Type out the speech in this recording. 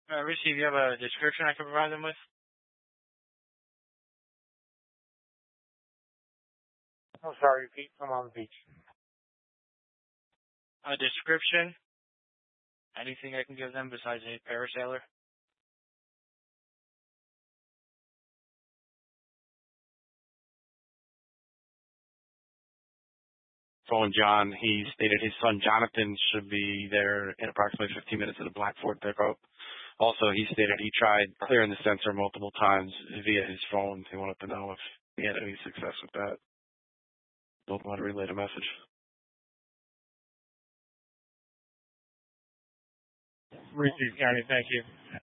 Richie, do you have a description I can provide them with? I'm sorry, repeat. I'm on the beach. A description? Anything I can give them besides a parasailer? Phone John. He stated his son Jonathan should be there in approximately 15 minutes at the Blackford pickup. Also, he stated he tried clearing the sensor multiple times via his phone. He wanted to know if he had any success with that. Don't want to relay the message. Richie County, thank you.